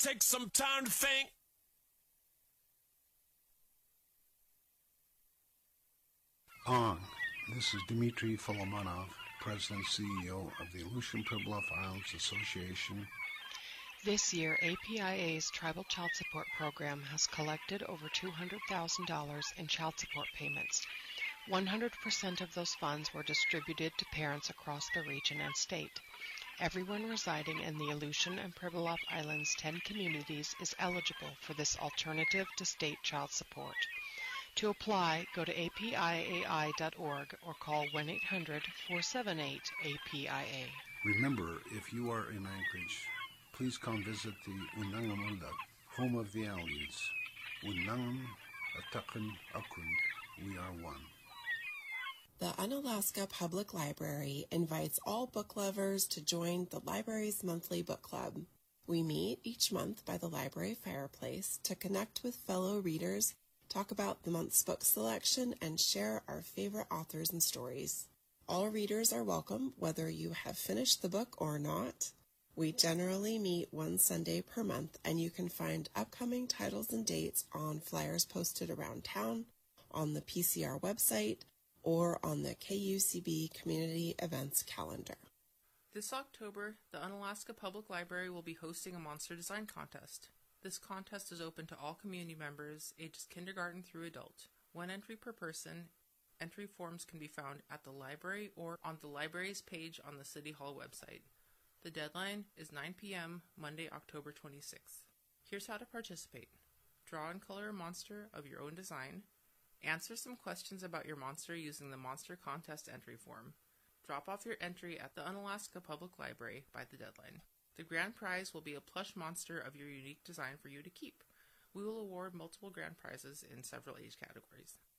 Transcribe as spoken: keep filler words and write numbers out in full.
take some time to think. On. This is Dmitry Folomonov, President and C E O of the Aleutian Pribilof Islands Association. This year, A P I A's Tribal Child Support Program has collected over two hundred thousand dollars in child support payments. one hundred percent of those funds were distributed to parents across the region and state. Everyone residing in the Aleutian and Pribilof Islands ten communities is eligible for this alternative to state child support. To apply, go to A P I A I dot org or call one eight hundred, four seven eight, A P I A. Remember, if you are in Anchorage, please come visit the Unangamuldak, home of the Aleutians. Unangam, Atakan, Akun, we are one. The Unalaska Public Library invites all book lovers to join the library's monthly book club. We meet each month by the library fireplace to connect with fellow readers, talk about the month's book selection, and share our favorite authors and stories. All readers are welcome, whether you have finished the book or not. We generally meet one Sunday per month, and you can find upcoming titles and dates on flyers posted around town, on the P C R website, or on the K U C B Community Events calendar. This October, the Unalaska Public Library will be hosting a monster design contest. This contest is open to all community members, ages kindergarten through adult. One entry per person. Entry forms can be found at the library or on the library's page on the City Hall website. The deadline is nine p m Monday, October twenty-sixth. Here's how to participate. Draw and color a monster of your own design. Answer some questions about your monster using the Monster Contest entry form. Drop off your entry at the Unalaska Public Library by the deadline. The grand prize will be a plush monster of your unique design for you to keep. We will award multiple grand prizes in several age categories.